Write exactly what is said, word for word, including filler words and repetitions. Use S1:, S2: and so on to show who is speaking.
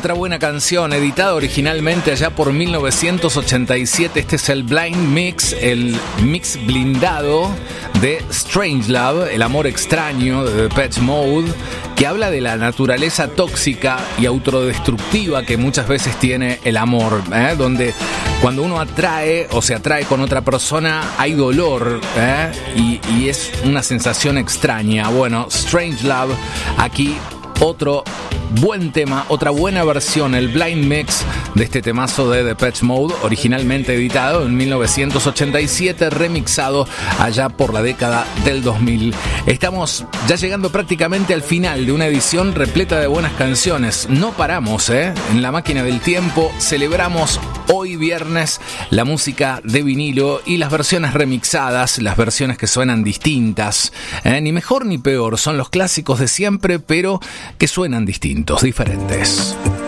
S1: Otra buena canción, editada originalmente allá por mil novecientos ochenta y siete. Este es el Blind Mix, el mix blindado de Strangelove, el amor extraño de Depeche Mode, que habla de la naturaleza tóxica y autodestructiva que muchas veces tiene el amor, ¿eh? Donde cuando uno atrae o se atrae con otra persona hay dolor, ¿eh? y, y es una sensación extraña. Bueno, Strangelove, aquí otro buen tema, otra buena versión, el Blind Mix de este temazo de Depeche Mode, originalmente editado en mil novecientos ochenta y siete, remixado allá por la década del dos mil. Estamos ya llegando prácticamente al final de una edición repleta de buenas canciones. No paramos, ¿eh? En la máquina del tiempo celebramos hoy viernes la música de vinilo y las versiones remixadas, las versiones que suenan distintas, ¿eh? Ni mejor ni peor, son los clásicos de siempre, pero que suenan distintos, diferentes.